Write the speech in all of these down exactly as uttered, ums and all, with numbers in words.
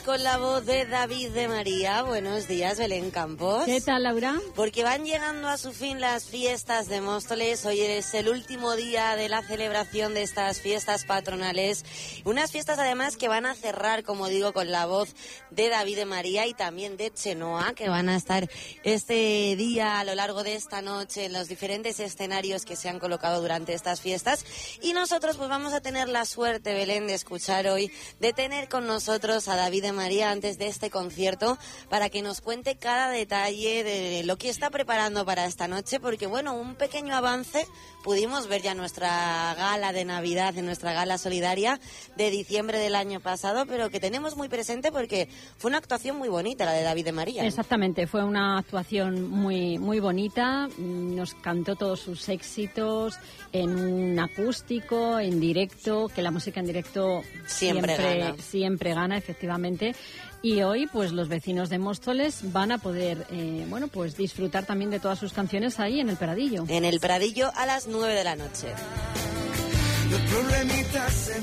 con la voz de David de María. Buenos días, Belén Campos. ¿Qué tal, Laura? Porque van llegando a su fin las fiestas de Móstoles. Hoy es el último día de la celebración de estas fiestas patronales. Unas fiestas además que van a cerrar, como digo, con la voz de David de María y también de Chenoa, que van a estar este día a lo largo de esta noche en los diferentes escenarios que se han colocado durante estas fiestas. Y nosotros pues vamos a tener la suerte, Belén, de escuchar hoy, de tener con nosotros a David de María antes de este concierto para que nos cuente cada detalle de lo que está preparando para esta noche, porque bueno, un pequeño avance pudimos ver ya nuestra gala de Navidad, en nuestra gala solidaria de diciembre del año pasado, pero que tenemos muy presente porque fue una actuación muy bonita la de David de María. Exactamente, fue una actuación muy, muy bonita, nos cantó todos sus éxitos en un acústico, en directo, que la música en directo siempre, siempre gana. Siempre gana, efectivamente. Y hoy, pues los vecinos de Móstoles van a poder, eh, bueno, pues disfrutar también de todas sus canciones ahí en el Pradillo. En el Pradillo a las nueve de la noche. Los problemitas se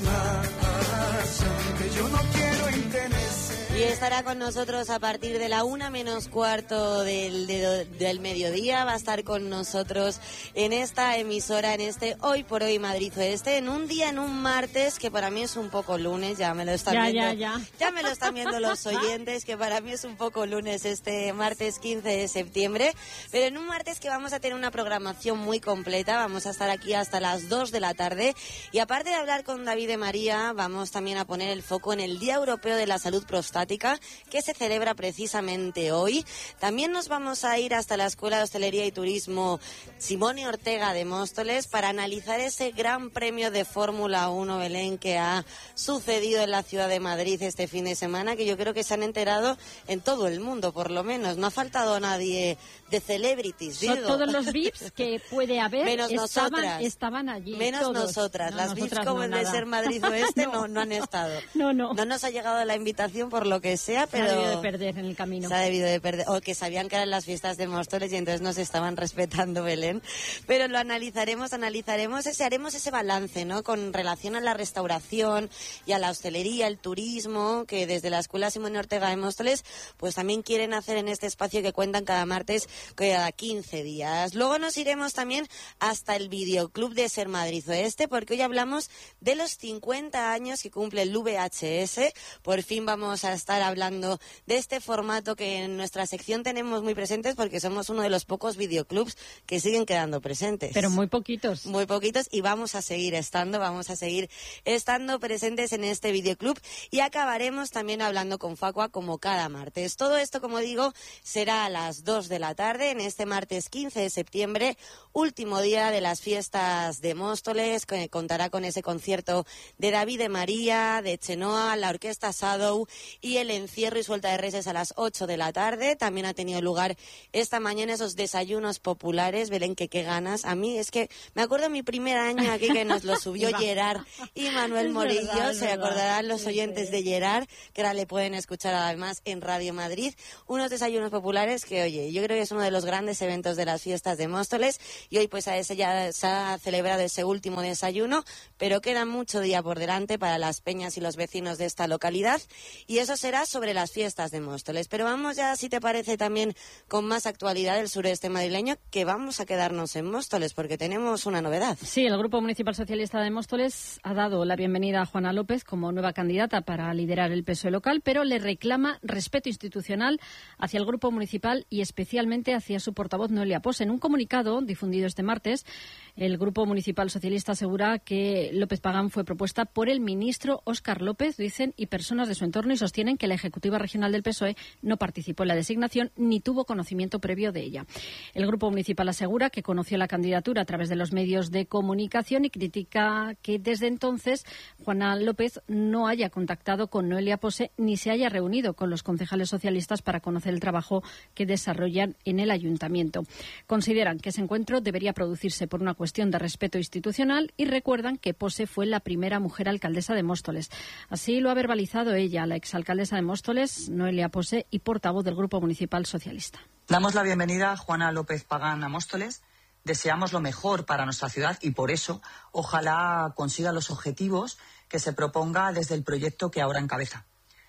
marchan, que yo no quiero interesar. Y estará con nosotros a partir de la una menos cuarto del, de, del mediodía. Va a estar con nosotros en esta emisora, en este Hoy por Hoy Madrid Oeste, en un día, en un martes, que para mí es un poco lunes, ya me lo están ya, viendo. Ya, ya. Ya me lo están viendo los oyentes, que para mí es un poco lunes este martes quince de septiembre. Pero en un martes que vamos a tener una programación muy completa. Vamos a estar aquí hasta las dos de la tarde. Y aparte de hablar con David de María, vamos también a poner el foco en el Día Europeo de la Salud Prostática, que se celebra precisamente hoy. También nos vamos a ir hasta la Escuela de Hostelería y Turismo Simón y Ortega de Móstoles para analizar ese gran premio de Fórmula uno, Belén, que ha sucedido en la ciudad de Madrid este fin de semana, que yo creo que se han enterado en todo el mundo, por lo menos. No ha faltado nadie de celebrities, digo. Son todos los V I Ps que puede haber. Menos estaban, nosotras. Estaban allí. Menos todos. nosotras. No, Las V I Ps nosotras como no, el de nada. Ser Madrid Oeste no. no, no han estado. No, no. No nos ha llegado la invitación por lo que sea, pero... Se ha debido de perder en el camino. Se ha debido de perder. O que sabían que eran las fiestas de Móstoles y entonces nos estaban respetando, Belén. Pero lo analizaremos, analizaremos, ese, haremos ese balance, ¿no? Con relación a la restauración y a la hostelería, el turismo, que desde la Escuela Simón y Ortega de Móstoles, pues también quieren hacer en este espacio que cuentan cada martes, cada quince días. Luego nos iremos también hasta el videoclub de Ser Madrid Oeste, porque hoy hablamos de los cincuenta años que cumple el V H S. Por fin vamos a estar hablando de este formato que en nuestra sección tenemos muy presentes, porque somos uno de los pocos videoclubs que siguen quedando presentes. Pero muy poquitos. Muy poquitos, y vamos a seguir estando, vamos a seguir estando presentes en este videoclub, y acabaremos también hablando con Facua como cada martes. Todo esto, como digo, será a las dos de la tarde, en este martes quince de septiembre, último día de las fiestas de Móstoles, que contará con ese concierto de David de María, de Chenoa, la Orquesta Shadow y el encierro y suelta de reses a las ocho de la tarde. También ha tenido lugar esta mañana esos desayunos populares. Belén, que qué ganas. A mí es que me acuerdo mi primer año aquí que nos lo subió Gerard y Manuel Morillo. Verdad, Se verdad. acordarán los Sí, oyentes sí. de Gerard, que ahora le pueden escuchar además en Radio Madrid. Unos desayunos populares que, oye, yo creo que es uno de los grandes eventos de las fiestas de Móstoles, y hoy pues a ese ya se ha celebrado ese último desayuno, pero queda mucho día por delante para las peñas y los vecinos de esta localidad, y eso será sobre las fiestas de Móstoles. Pero vamos ya, si te parece, también con más actualidad del sureste madrileño, que vamos a quedarnos en Móstoles porque tenemos una novedad. Sí, el Grupo Municipal Socialista de Móstoles ha dado la bienvenida a Juana López como nueva candidata para liderar el P S O E local, pero le reclama respeto institucional hacia el Grupo Municipal y especialmente hacia su portavoz Noelia Pose. En un comunicado difundido este martes, el Grupo Municipal Socialista asegura que López Pagán fue propuesta por el ministro Óscar López, dicen, y personas de su entorno, y sostienen que la Ejecutiva Regional del P S O E no participó en la designación ni tuvo conocimiento previo de ella. El Grupo Municipal asegura que conoció la candidatura a través de los medios de comunicación y critica que desde entonces Juana López no haya contactado con Noelia Pose ni se haya reunido con los concejales socialistas para conocer el trabajo que desarrollan en el ayuntamiento. Consideran que ese encuentro debería producirse por una cuestión de respeto institucional y recuerdan que Pose fue la primera mujer alcaldesa de Móstoles. Así lo ha verbalizado ella, la exalcaldesa de Móstoles, Noelia Pose, y portavoz del Grupo Municipal Socialista. Damos la bienvenida a Juana López Pagán a Móstoles. Deseamos lo mejor para nuestra ciudad y por eso ojalá consiga los objetivos que se proponga desde el proyecto que ahora encabeza.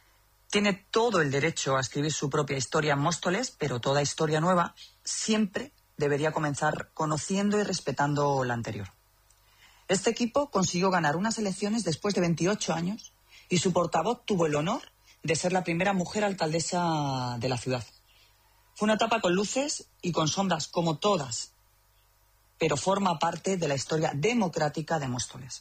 Tiene todo el derecho a escribir su propia historia en Móstoles, pero toda historia nueva siempre debería comenzar conociendo y respetando la anterior. Este equipo consiguió ganar unas elecciones después de veintiocho años y su portavoz tuvo el honor de ser la primera mujer alcaldesa de la ciudad. Fue una etapa con luces y con sombras, como todas, pero forma parte de la historia democrática de Móstoles.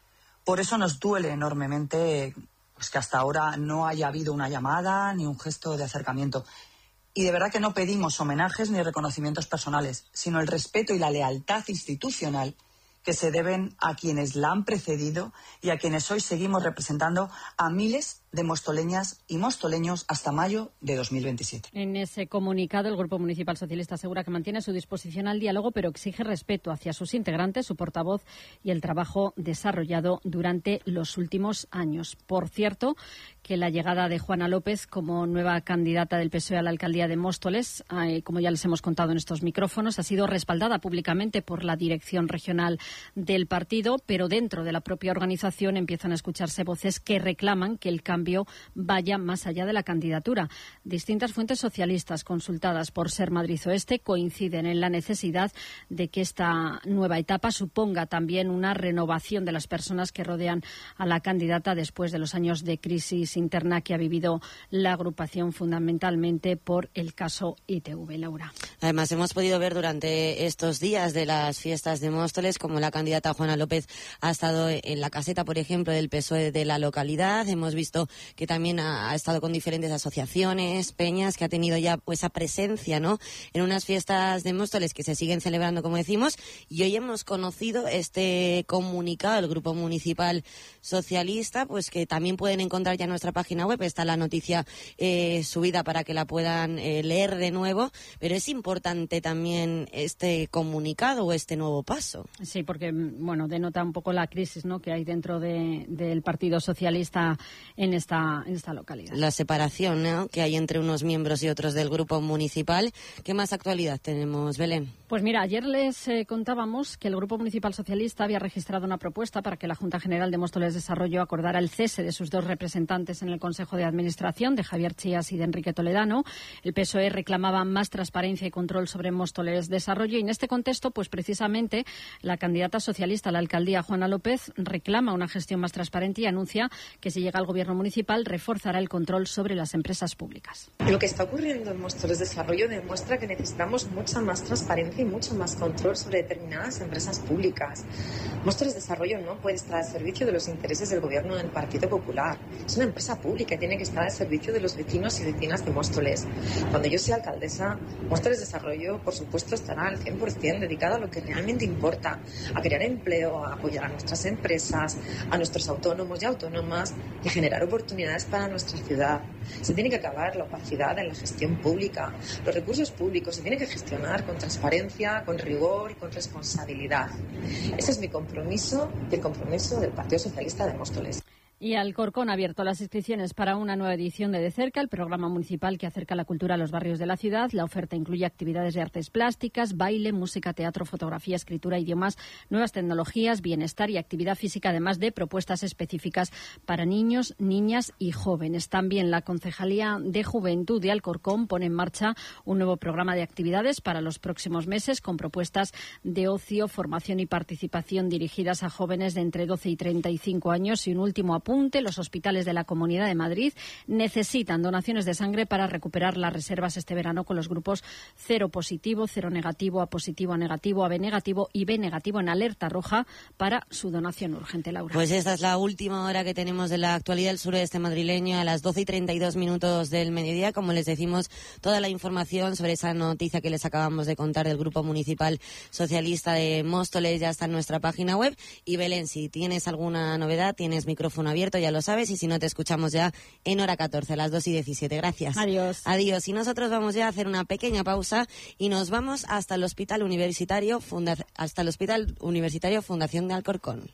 Por eso nos duele enormemente pues, que hasta ahora no haya habido una llamada ni un gesto de acercamiento. Y de verdad que no pedimos homenajes ni reconocimientos personales, sino el respeto y la lealtad institucional que se deben a quienes la han precedido y a quienes hoy seguimos representando a miles de mostoleñas y mostoleños hasta mayo de dos mil veintisiete. En ese comunicado, el Grupo Municipal Socialista asegura que mantiene su disposición al diálogo, pero exige respeto hacia sus integrantes, su portavoz y el trabajo desarrollado durante los últimos años. Por cierto, que la llegada de Juana López como nueva candidata del P S O E a la alcaldía de Móstoles, eh, como ya les hemos contado en estos micrófonos, ha sido respaldada públicamente por la dirección regional del partido, pero dentro de la propia organización empiezan a escucharse voces que reclaman que el cambio vaya más allá de la candidatura. Distintas fuentes socialistas consultadas por Ser Madrid Oeste coinciden en la necesidad de que esta nueva etapa suponga también una renovación de las personas que rodean a la candidata después de los años de crisis interna que ha vivido la agrupación, fundamentalmente por el caso I T V. Laura. Además, hemos podido ver durante estos días de las fiestas de Móstoles como la candidata Juana López ha estado en la caseta, por ejemplo, del P S O E de la localidad. Hemos visto que también ha, ha estado con diferentes asociaciones, peñas, que ha tenido ya pues, esa presencia, ¿no?, en unas fiestas de Móstoles que se siguen celebrando, como decimos, y hoy hemos conocido este comunicado del Grupo Municipal Socialista, pues que también pueden encontrar ya en nuestra página web. Está la noticia eh, subida para que la puedan eh, leer de nuevo, pero es importante también este comunicado o este nuevo paso. Sí, porque bueno, denota un poco la crisis, ¿no?, que hay dentro de, del Partido Socialista en esta, en esta localidad. La separación, ¿no?, que hay entre unos miembros y otros del Grupo Municipal. ¿Qué más actualidad tenemos, Belén? Pues mira, ayer les eh, contábamos que el Grupo Municipal Socialista había registrado una propuesta para que la Junta General de Móstoles Desarrollo acordara el cese de sus dos representantes en el Consejo de Administración, de Javier Chías y de Enrique Toledano. El P S O E reclamaba más transparencia y control sobre Móstoles Desarrollo, y en este contexto, pues precisamente, la candidata socialista a la alcaldía, Juana López, reclama una gestión más transparente y anuncia que si llega al gobierno municipal reforzará el control sobre las empresas públicas. Lo que está ocurriendo en Móstoles Desarrollo demuestra que necesitamos mucha más transparencia y mucho más control sobre determinadas empresas públicas. Móstoles Desarrollo no puede estar al servicio de los intereses del gobierno del Partido Popular. Es una empresa pública y tiene que estar al servicio de los vecinos y vecinas de Móstoles. Cuando yo sea alcaldesa, Móstoles Desarrollo, por supuesto, estará al cien por ciento dedicado a lo que realmente importa, a crear empleo, a apoyar a nuestras empresas, a nuestros autónomos y autónomas y generar oportunidades para nuestra ciudad. Se tiene que acabar la opacidad en la gestión pública. Los recursos públicos se tienen que gestionar con transparencia, con rigor y con responsabilidad. Ese es mi compromiso y el compromiso del Partido Socialista de Móstoles. Y Alcorcón ha abierto las inscripciones para una nueva edición de De Cerca, el programa municipal que acerca la cultura a los barrios de la ciudad. La oferta incluye actividades de artes plásticas, baile, música, teatro, fotografía, escritura, idiomas, nuevas tecnologías, bienestar y actividad física, además de propuestas específicas para niños, niñas y jóvenes. También la Concejalía de Juventud de Alcorcón pone en marcha un nuevo programa de actividades para los próximos meses con propuestas de ocio, formación y participación dirigidas a jóvenes de entre doce y treinta y cinco años. Y un último apunte: los hospitales de la Comunidad de Madrid necesitan donaciones de sangre para recuperar las reservas este verano con los grupos cero positivo, cero negativo, A positivo, A negativo, A B negativo y B negativo en alerta roja para su donación urgente. Laura. Pues esta es la última hora que tenemos de la actualidad del suroeste madrileño a las doce y treinta y dos minutos del mediodía. Como les decimos, toda la información sobre esa noticia que les acabamos de contar del Grupo Municipal Socialista de Móstoles ya está en nuestra página web. Y Belén, si tienes alguna novedad, tienes micrófono abierto. Abierto, ya lo sabes, y si no, te escuchamos ya en hora catorce, a las dos y diecisiete. Gracias. Adiós. Adiós. Y nosotros vamos ya a hacer una pequeña pausa y nos vamos hasta el Hospital Universitario, Funda- hasta el Hospital Universitario Fundación de Alcorcón.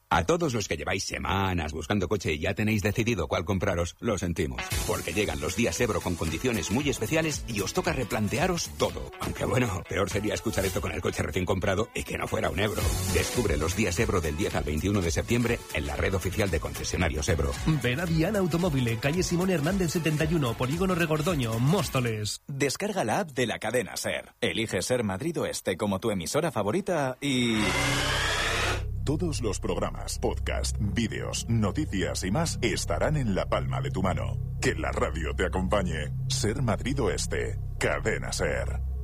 A todos los que lleváis semanas buscando coche y ya tenéis decidido cuál compraros, lo sentimos. Porque llegan los días Ebro con condiciones muy especiales y os toca replantearos todo. Aunque bueno, peor sería escuchar esto con el coche recién comprado y que no fuera un Ebro. Descubre los días Ebro del diez al veintiuno de septiembre en la red oficial de concesionarios Ebro. Ven a Diana Automóvil, calle Simón Hernández setenta y uno, Polígono Regordoño, Móstoles. Descarga la app de la cadena SER. Elige Ser Madrid Oeste como tu emisora favorita y... Todos los programas, podcast, vídeos, noticias y más estarán en la palma de tu mano. Que la radio te acompañe. Ser Madrid Oeste. Cadena SER.